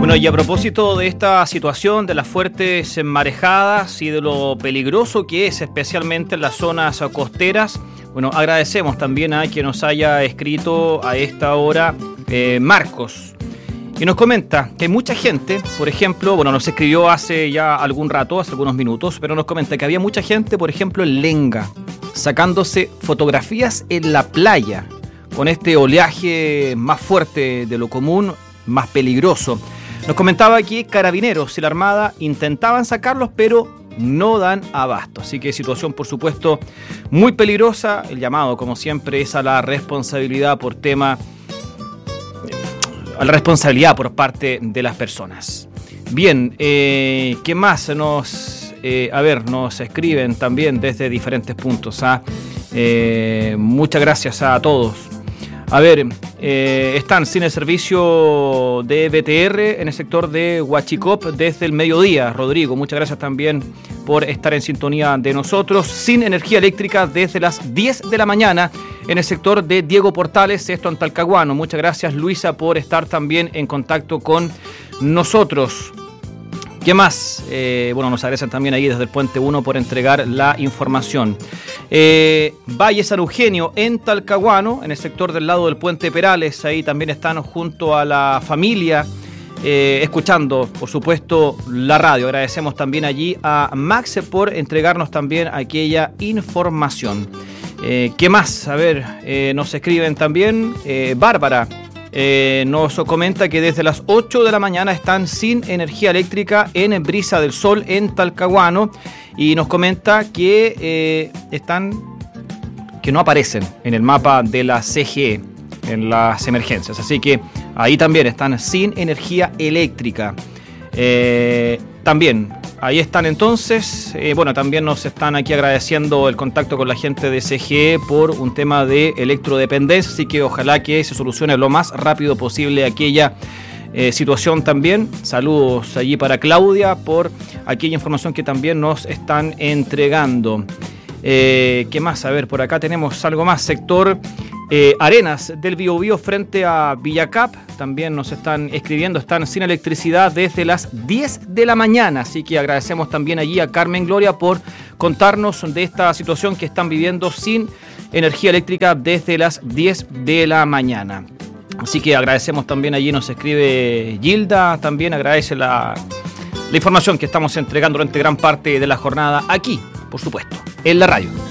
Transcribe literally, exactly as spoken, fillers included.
Bueno, y a propósito de esta situación de las fuertes marejadas y de lo peligroso que es, especialmente en las zonas costeras, bueno, agradecemos también a quien nos haya escrito a esta hora, eh, Marcos, y nos comenta que hay mucha gente, por ejemplo, bueno, nos escribió hace ya algún rato, hace algunos minutos, pero nos comenta que había mucha gente, por ejemplo, en Lenga, sacándose fotografías en la playa, con este oleaje más fuerte de lo común, más peligroso. Nos comentaba que Carabineros y la Armada intentaban sacarlos, pero no dan abasto. Así que situación, por supuesto, muy peligrosa. El llamado, como siempre, es a la responsabilidad por tema, a la responsabilidad por parte de las personas. Bien, eh, ¿qué más nos, eh, a ver, nos escriben también desde diferentes puntos? ¿ah? Eh, muchas gracias a todos. A ver, eh, están sin el servicio de B T R en el sector de Huachicop desde el mediodía. Rodrigo, muchas gracias también por estar en sintonía de nosotros. Sin energía eléctrica desde las diez de la mañana en el sector de Diego Portales, esto en Talcahuano. Muchas gracias, Luisa, por estar también en contacto con nosotros. ¿Qué más? Eh, bueno, nos agradecen también ahí desde el Puente uno por entregar la información. Eh, Valle San Eugenio en Talcahuano, en el sector del lado del Puente Perales, ahí también están junto a la familia, eh, escuchando, por supuesto, la radio. Agradecemos también allí a Max por entregarnos también aquella información. Eh, ¿Qué más? A ver, eh, nos escriben también, eh, Bárbara. Eh, nos comenta que desde las ocho de la mañana están sin energía eléctrica en Brisa del Sol, en Talcahuano, y nos comenta que eh, están, que no aparecen en el mapa de la C G E en las emergencias, así que ahí también están sin energía eléctrica. Eh, también ahí están entonces, eh, bueno, también nos están aquí agradeciendo el contacto con la gente de C G E por un tema de electrodependencia, así que ojalá que se solucione lo más rápido posible aquella eh, situación también. Saludos allí para Claudia por aquella información que también nos están entregando. Eh, ¿Qué más? A ver, por acá tenemos algo más. Sector eh, Arenas del Biobío frente a Villacap. También nos están escribiendo, están sin electricidad desde las diez de la mañana. Así que agradecemos también allí a Carmen Gloria por contarnos de esta situación que están viviendo sin energía eléctrica desde las diez de la mañana. Así que agradecemos también allí, nos escribe Gilda, también agradece la, la información que estamos entregando durante gran parte de la jornada aquí, por supuesto, en la radio.